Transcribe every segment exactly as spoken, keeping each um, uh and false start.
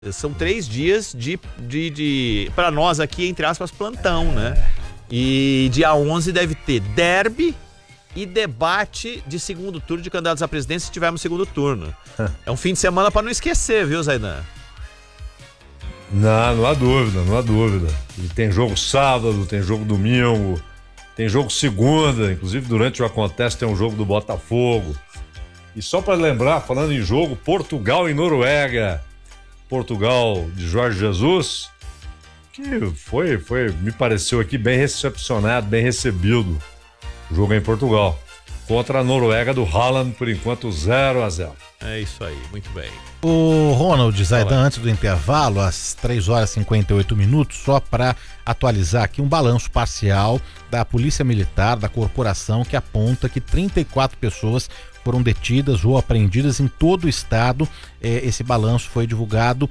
São três dias de, de, de para nós aqui, entre aspas, plantão, né? E dia onze deve ter derby e debate de segundo turno de candidatos à presidência se tivermos segundo turno. É um fim de semana para não esquecer, viu, Zaidan? Não, não há dúvida, não há dúvida. E tem jogo sábado, tem jogo domingo, tem jogo segunda, inclusive durante o Acontece tem um jogo do Botafogo. E só para lembrar, falando em jogo, Portugal e Noruega. Portugal de Jorge Jesus, que foi, foi, me pareceu aqui bem recepcionado, bem recebido. O jogo é em Portugal. Contra a Noruega do Haaland, por enquanto zero a zero. É isso aí, muito bem. O Ronald, Zaidan, antes do intervalo, às três horas e cinquenta e oito minutos, só para atualizar aqui um balanço parcial da Polícia Militar, da corporação, que aponta que trinta e quatro pessoas foram detidas ou apreendidas em todo o estado. É, esse balanço foi divulgado,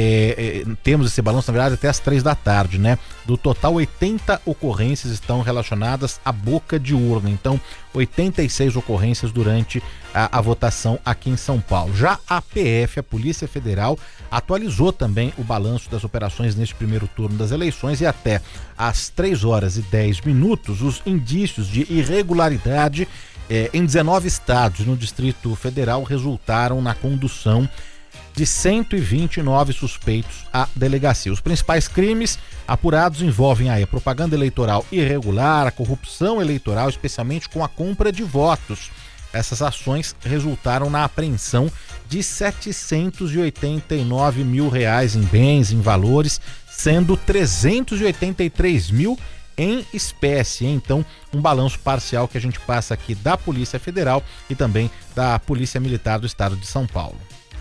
é, é, temos esse balanço, na verdade, até às três da tarde, né? Do total, oitenta ocorrências estão relacionadas à boca de urna. Então, oitenta e seis ocorrências durante a, a votação aqui em São Paulo. Já a P F, a Polícia Federal, atualizou também o balanço das operações neste primeiro turno das eleições e até às três horas e dez minutos, os indícios de irregularidade É, em dezenove estados no Distrito Federal resultaram na condução de cento e vinte e nove suspeitos à delegacia. Os principais crimes apurados envolvem a propaganda eleitoral irregular, a corrupção eleitoral, especialmente com a compra de votos. Essas ações resultaram na apreensão de setecentos e oitenta e nove mil reais em bens, em valores, sendo trezentos e oitenta e três mil em espécie. Então, um balanço parcial que a gente passa aqui da Polícia Federal e também da Polícia Militar do Estado de São Paulo.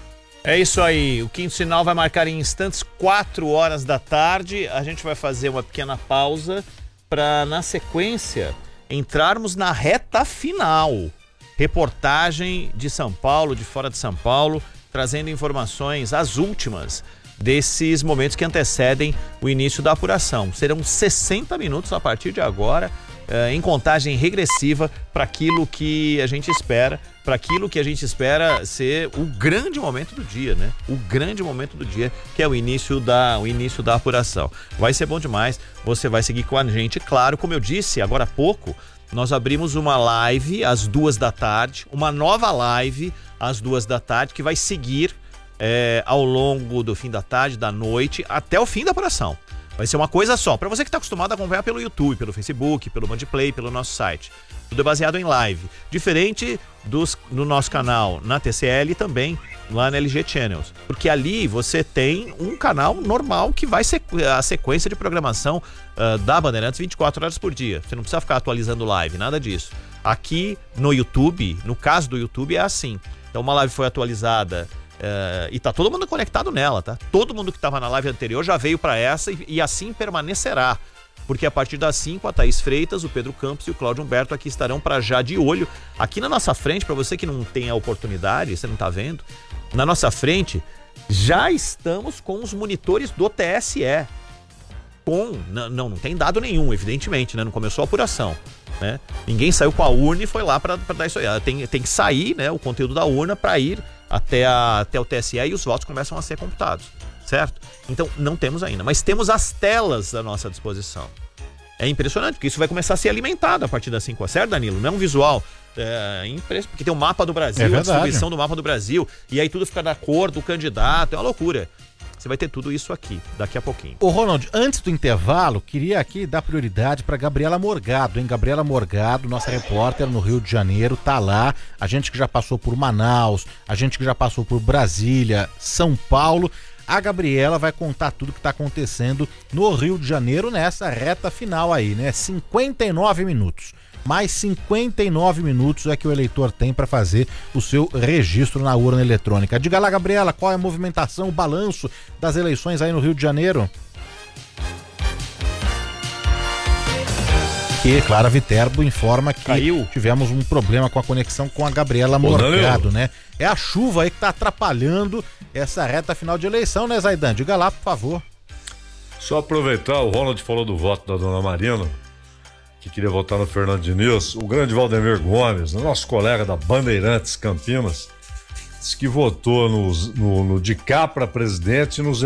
É isso aí, o quinto sinal vai marcar em instantes quatro horas da tarde. A gente vai fazer uma pequena pausa para, na sequência, entrarmos na reta final. Reportagem de São Paulo, de fora de São Paulo, trazendo informações, as últimas, desses momentos que antecedem o início da apuração. Serão sessenta minutos a partir de agora, eh, em contagem regressiva para aquilo que a gente espera, para aquilo que a gente espera ser o grande momento do dia, né? O grande momento do dia, que é o início da, o início da apuração. Vai ser bom demais, você vai seguir com a gente. Claro, como eu disse agora há pouco, nós abrimos uma live às duas da tarde, uma nova live às duas da tarde, que vai seguir É, ao longo do fim da tarde, da noite, até o fim da apuração. Vai ser uma coisa só. Para você que está acostumado a acompanhar pelo YouTube, pelo Facebook, pelo Bandplay, pelo nosso site. Tudo é baseado em live. Diferente dos, no nosso canal na T C L e também lá na L G Channels. Porque ali você tem um canal normal que vai ser a sequência de programação uh, da Bandeirantes vinte e quatro horas por dia. Você não precisa ficar atualizando live, nada disso. Aqui no YouTube, no caso do YouTube, é assim. Então uma live foi atualizada Uh, e tá todo mundo conectado nela, tá? Todo mundo que tava na live anterior já veio para essa e, e assim permanecerá. Porque a partir das cinco, a Thaís Freitas, o Pedro Campos e o Cláudio Humberto aqui estarão para já de olho. Aqui na nossa frente, para você que não tem a oportunidade, você não tá vendo, na nossa frente já estamos com os monitores do T S E. Com, não, não, não tem dado nenhum, evidentemente, né? Não começou a apuração, né? Ninguém saiu com a urna e foi lá para dar isso aí. Tem, tem que sair, né, o conteúdo da urna para ir até, a, até o T S E e os votos começam a ser computados, certo? Então, não temos ainda, mas temos as telas à nossa disposição. É impressionante, porque isso vai começar a ser alimentado a partir das cinco horas, certo, Danilo? Não é um visual é, impressionante, porque tem o mapa do Brasil, é a distribuição do mapa do Brasil, e aí tudo fica da cor do candidato, é uma loucura. Você vai ter tudo isso aqui, daqui a pouquinho. Ô Ronald, antes do intervalo, queria aqui dar prioridade para Gabriela Morgado, hein? Gabriela Morgado, nossa repórter no Rio de Janeiro, tá lá. A gente que já passou por Manaus, a gente que já passou por Brasília, São Paulo. A Gabriela vai contar tudo que tá acontecendo no Rio de Janeiro nessa reta final aí, né? cinquenta e nove minutos. Mais cinquenta e nove minutos é que o eleitor tem para fazer o seu registro na urna eletrônica. Diga lá, Gabriela, qual é a movimentação, o balanço das eleições aí no Rio de Janeiro? E Clara Viterbo informa que Caiu. tivemos um problema com a conexão com a Gabriela Morgado, né? É a chuva aí que tá atrapalhando essa reta final de eleição, né, Zaidan? Diga lá, por favor. Só aproveitar, o Ronald falou do voto da dona Marina, que queria votar no Fernando Diniz. O grande Valdemir Gomes, nosso colega da Bandeirantes Campinas, diz que votou no, no, no de cá para presidente e no